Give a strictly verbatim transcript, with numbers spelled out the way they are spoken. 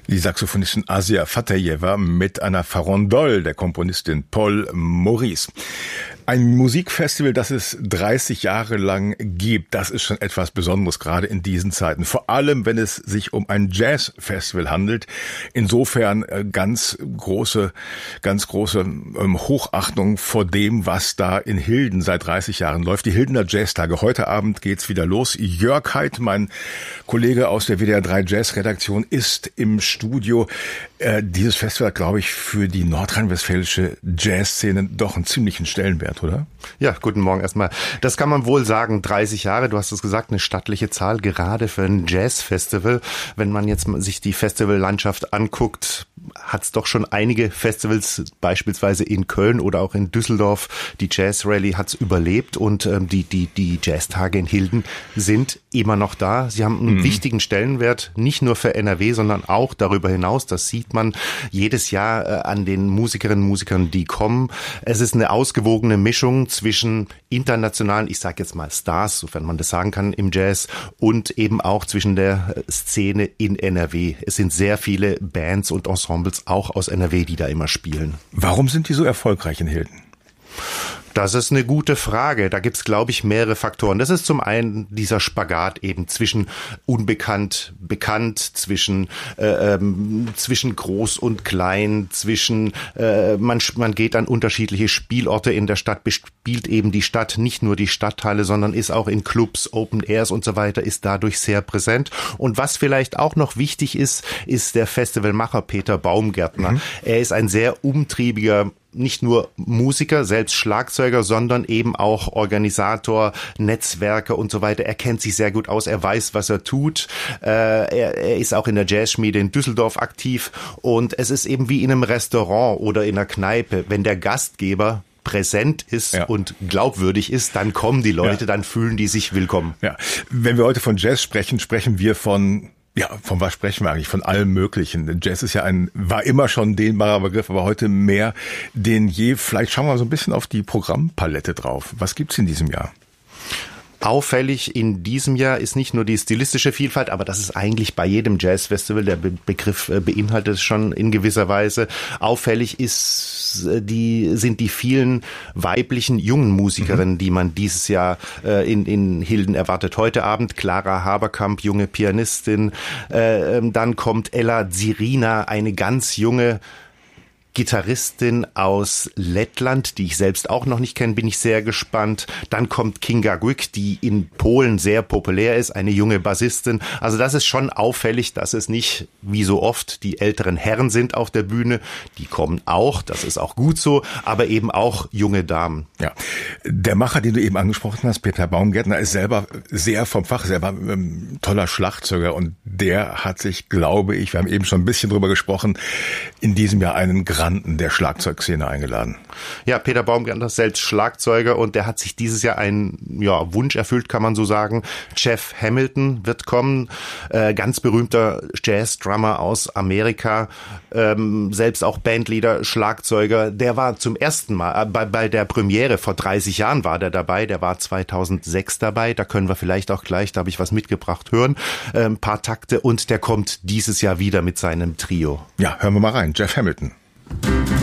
Die Saxophonistin Asia Fatayeva mit einer Farandole der Komponistin Paul Maurice. Ein Musikfestival, das es dreißig Jahre lang gibt, das ist schon etwas Besonderes, gerade in diesen Zeiten. Vor allem, wenn es sich um ein Jazzfestival handelt. Insofern ganz große, ganz große Hochachtung vor dem, was da in Hilden seit dreißig Jahren läuft. Die Hildener Jazztage. Heute Abend geht's wieder los. Jörg Heid, mein Kollege aus der W D R drei Jazz-Redaktion, ist im Studio. Äh, dieses Festival hat, glaube ich, für die nordrhein-westfälische Jazzszene doch einen ziemlichen Stellenwert, oder? Ja, guten Morgen erstmal. Das kann man wohl sagen, dreißig Jahre, du hast es gesagt, eine stattliche Zahl, gerade für ein Jazzfestival. Wenn man jetzt sich die Festivallandschaft anguckt, hat es doch schon einige Festivals, beispielsweise in Köln oder auch in Düsseldorf. Die Jazz Rally hat es überlebt und ähm, die, die, die Jazztage in Hilden sind immer noch da. Sie haben einen mhm. wichtigen Stellenwert, nicht nur für N R W, sondern auch darüber hinaus. Das sieht man jedes Jahr äh, an den Musikerinnen und Musikern, die kommen. Es ist eine ausgewogene Mischung zwischen internationalen, ich sage jetzt mal Stars, sofern man das sagen kann, im Jazz und eben auch zwischen der Szene in N R W. Es sind sehr viele Bands und Ensembles auch aus N R W, die da immer spielen. Warum sind die so erfolgreich in Hilden? Das ist eine gute Frage. Da gibt's, glaube ich, mehrere Faktoren. Das ist zum einen dieser Spagat eben zwischen unbekannt, bekannt, zwischen äh, ähm, zwischen groß und klein, zwischen äh, man man geht an unterschiedliche Spielorte in der Stadt, bespielt eben die Stadt, nicht nur die Stadtteile, sondern ist auch in Clubs, Open Airs und so weiter, ist dadurch sehr präsent. Und was vielleicht auch noch wichtig ist, ist der Festivalmacher Peter Baumgärtner. Mhm. Er ist ein sehr umtriebiger, nicht nur Musiker, selbst Schlagzeuger, sondern eben auch Organisator, Netzwerker und so weiter. Er kennt sich sehr gut aus, er weiß, was er tut. Äh, er, er ist auch in der Jazzschmiede in Düsseldorf aktiv und es ist eben wie in einem Restaurant oder in einer Kneipe. Wenn der Gastgeber präsent ist ja. und glaubwürdig ist, dann kommen die Leute, ja. dann fühlen die sich willkommen. Ja. Wenn wir heute von Jazz sprechen, sprechen wir von Ja, von was sprechen wir eigentlich? Von allem Möglichen. Jazz ist ja ein, war immer schon ein dehnbarer Begriff, aber heute mehr denn je. Vielleicht schauen wir so ein bisschen auf die Programmpalette drauf. Was gibt's in diesem Jahr? Auffällig in diesem Jahr ist nicht nur die stilistische Vielfalt, aber das ist eigentlich bei jedem Jazzfestival, der Be- Begriff beinhaltet es schon in gewisser Weise. Auffällig ist die, sind die vielen weiblichen jungen Musikerinnen, mhm. die man dieses Jahr äh, in, in Hilden erwartet. Heute Abend Clara Haberkamp, junge Pianistin. Äh, dann kommt Ella Zirina, eine ganz junge Gitarristin aus Lettland, die ich selbst auch noch nicht kenne, bin ich sehr gespannt. Dann kommt Kinga Gück, die in Polen sehr populär ist, eine junge Bassistin. Also das ist schon auffällig, dass es nicht, wie so oft, die älteren Herren sind auf der Bühne. Die kommen auch, das ist auch gut so, aber eben auch junge Damen. Ja, der Macher, den du eben angesprochen hast, Peter Baumgärtner, ist selber sehr vom Fach, selber ähm, toller Schlagzeuger und der hat sich, glaube ich, wir haben eben schon ein bisschen drüber gesprochen, in diesem Jahr einen Granden der Schlagzeugszene eingeladen. Ja, Peter Baumgärtner ist selbst Schlagzeuger und der hat sich dieses Jahr einen ja, Wunsch erfüllt, kann man so sagen. Jeff Hamilton wird kommen, äh, ganz berühmter Jazz-Drummer aus Amerika, ähm, selbst auch Bandleader, Schlagzeuger. Der war zum ersten Mal, äh, bei, bei der Premiere vor dreißig Jahren war der dabei, der war zweitausendsechs dabei, da können wir vielleicht auch gleich, da habe ich was mitgebracht, hören, äh, ein paar Takte und der kommt dieses Jahr wieder mit seinem Trio. Ja, hören wir mal rein, Jeff Hamilton.